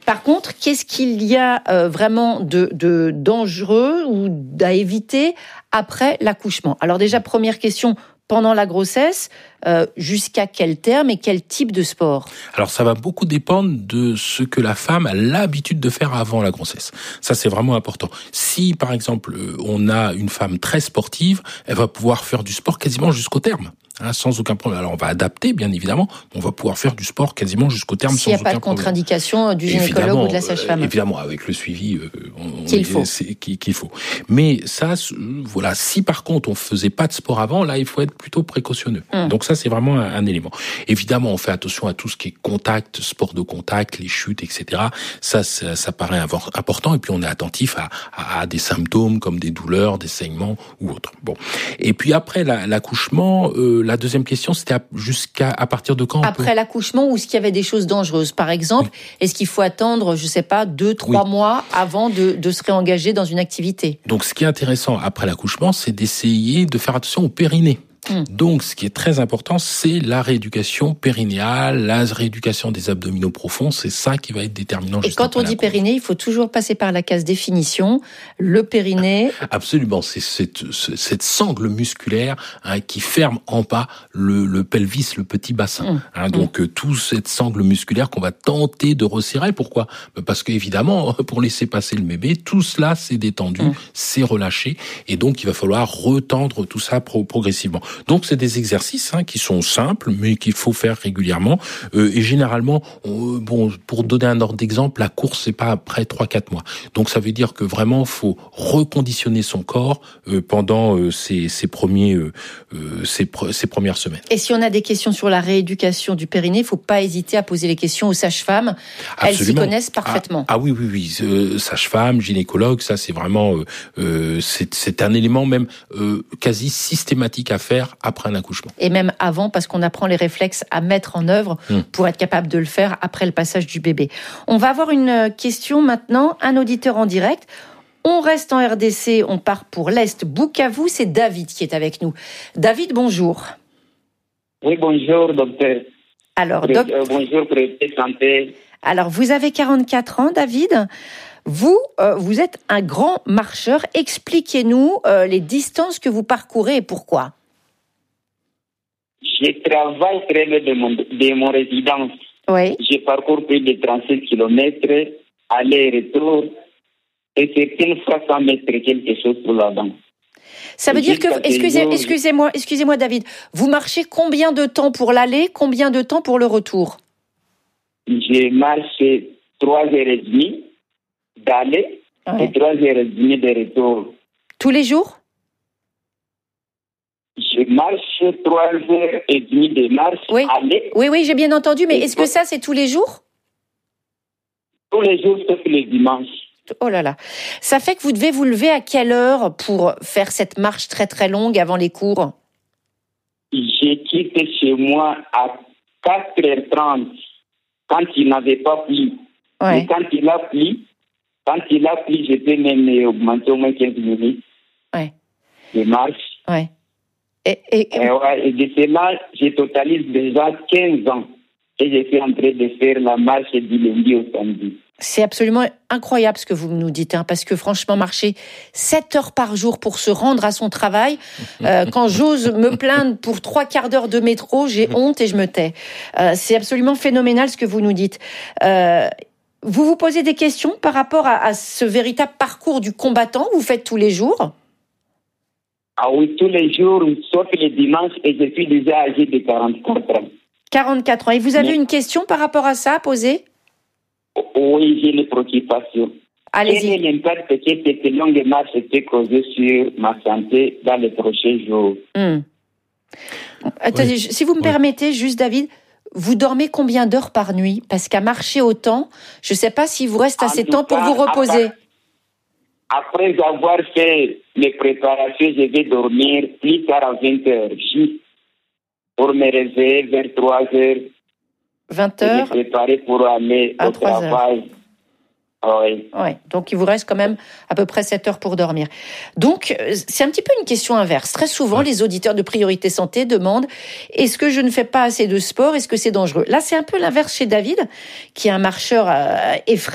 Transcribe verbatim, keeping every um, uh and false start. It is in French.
Par contre, qu'est-ce qu'il y a euh, vraiment de, de dangereux ou à éviter après l'accouchement? Alors déjà, première question, pendant la grossesse, euh, jusqu'à quel terme et quel type de sport? Alors ça va beaucoup dépendre de ce que la femme a l'habitude de faire avant la grossesse. Ça c'est vraiment important. Si par exemple on a une femme très sportive, elle va pouvoir faire du sport quasiment jusqu'au terme. Hein, sans aucun problème. Alors on va adapter, bien évidemment, on va pouvoir faire du sport quasiment jusqu'au terme sans aucun problème. S'il n'y a pas de contre-indication du gynécologue évidemment, ou de la sage-femme. Euh, évidemment, avec le suivi euh, on, qu'il faut. C'est, qu'il faut. Mais ça, euh, voilà. Si par contre on faisait pas de sport avant, là, il faut être plutôt précautionneux. Hum. Donc ça, c'est vraiment un, un élément. Évidemment, on fait attention à tout ce qui est contact, sport de contact, les chutes, et cetera. Ça, ça, ça paraît important. Et puis on est attentif à, à, à des symptômes comme des douleurs, des saignements ou autres. Bon. Et puis après la, l'accouchement. Euh, La deuxième question, c'était à, jusqu'à à partir de quand? Après peut... l'accouchement, ou est-ce qu'il y avait des choses dangereuses? Par exemple, oui. Est-ce qu'il faut attendre, je sais pas, deux, trois oui. mois avant de, de se réengager dans une activité? Donc, ce qui est intéressant après l'accouchement, c'est d'essayer de faire attention au périnée. Hum. Donc, ce qui est très important, c'est la rééducation périnéale, la rééducation des abdominaux profonds. C'est ça qui va être déterminant. Et quand on dit périnée, il faut toujours passer par la case définition. Le périnée. Absolument. C'est cette, cette sangle musculaire hein, qui ferme en bas le, le pelvis, le petit bassin. Hum. Hein, donc, hum. toute cette sangle musculaire qu'on va tenter de resserrer. Pourquoi? Parce qu'évidemment, pour laisser passer le bébé, tout cela s'est détendu, hum. c'est relâché. Et donc, il va falloir retendre tout ça pro- progressivement. Donc c'est des exercices hein, qui sont simples, mais qu'il faut faire régulièrement. Euh, et généralement, on, bon, pour donner un ordre d'exemple, la course c'est pas après trois quatre mois. Donc ça veut dire que vraiment faut reconditionner son corps euh, pendant euh, ces, ces premiers, euh, ces, ces premières semaines. Et si on a des questions sur la rééducation du périnée, il faut pas hésiter à poser les questions aux sages-femmes. Elles s'y connaissent parfaitement. Ah, ah oui oui oui, euh, sage-femme, gynécologue, ça c'est vraiment euh, euh, c'est, c'est un élément même euh, quasi systématique à faire après un accouchement. Et même avant, parce qu'on apprend les réflexes à mettre en œuvre mmh. pour être capable de le faire après le passage du bébé. On va avoir une question maintenant, un auditeur en direct. On reste en R D C, on part pour l'Est. Bukavu, c'est David qui est avec nous. David, bonjour. Oui, bonjour, docteur. Alors, doc... euh, bonjour, président santé. Alors, vous avez quarante-quatre ans, David. Vous, euh, vous êtes un grand marcheur. Expliquez-nous euh, les distances que vous parcourez et pourquoi. Je travaille très loin de mon, de mon résidence. Oui. Je parcours plus de trente-sept kilomètres, aller-retour, et certaines fois sans mettre quelque chose pour la dent. Ça veut et dire que, excusez, jours, excusez-moi, excusez-moi David, vous marchez combien de temps pour l'aller, combien de temps pour le retour? Je marche trois heures et demie d'aller ouais. et trois heures et demie de retour. Tous les jours? Je marche trois heures et demie de marche. Oui, aller, oui, oui, j'ai bien entendu, mais est-ce que ça, c'est tous les jours? Tous les jours, sauf les dimanches. Oh là là. Ça fait que vous devez vous lever à quelle heure pour faire cette marche très très longue avant les cours? Je quitte chez moi à quatre heures trente quand il n'avait pas plu. Ouais. Mais quand il a plu, quand il a plu, je peux même augmenter au moins quinze minutes ouais. de marche. Ouais. Et, et, et, ouais, et de cela, je totalise déjà quinze ans et je suis en train de faire la marche du lundi au samedi. C'est absolument incroyable ce que vous nous dites, hein, parce que franchement, marcher sept heures par jour pour se rendre à son travail, euh, quand j'ose me plaindre pour trois quarts d'heure de métro, j'ai honte et je me tais. Euh, c'est absolument phénoménal ce que vous nous dites. Euh, vous vous posez des questions par rapport à, à ce véritable parcours du combattant que vous faites tous les jours? Ah oui, tous les jours, sauf les dimanches, et je suis déjà âgé de quarante-quatre ans. quarante-quatre ans. Et vous avez Mais... une question par rapport à ça à poser? Oui, j'ai une préoccupation. Allez-y. Quel est l'impact que cette longue marche peut causer sur ma santé dans les prochains jours? Hum. Attendez, oui. Si vous me oui. permettez, juste David, vous dormez combien d'heures par nuit? Parce qu'à marcher autant, je ne sais pas s'il vous reste assez de temps pour vous reposer. Après avoir fait les préparations, je vais dormir plus tard à vingt heures, juste pour me réveiller vers trois heures. vingt heures. Me préparer pour aller au travail. Oui. Ouais. Donc, il vous reste quand même à peu près sept heures pour dormir. Donc, c'est un petit peu une question inverse. Très souvent, ouais. les auditeurs de Priorité Santé demandent « Est-ce que je ne fais pas assez de sport? Est-ce que c'est dangereux ?» Là, c'est un peu l'inverse chez David, qui est un marcheur euh, effrayant.